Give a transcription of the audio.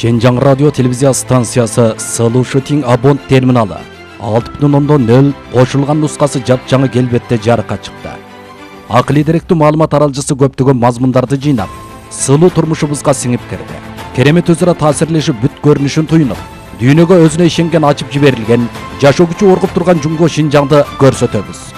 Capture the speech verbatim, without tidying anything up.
Şenjan радио телевизия станциясы Сылуу Шытиң Абонт терминалы алты бүтүн ондон нөл кошулган нускасы жапжаңы келбетте жарыкка чыкты. Акылий деректүү маалымат аралжысы көптөгөн мазмундарды жыйнап, сылуу турмушубузга сиңип кирди. Керемет өзара таасирлешип бүт көрүнүшүн туйнуп, дүйнөгө өзүнө ишенген ачып жиберилген, жашоо күчү оргуп турган Жумго Шинжаңды көрсөтөбүз.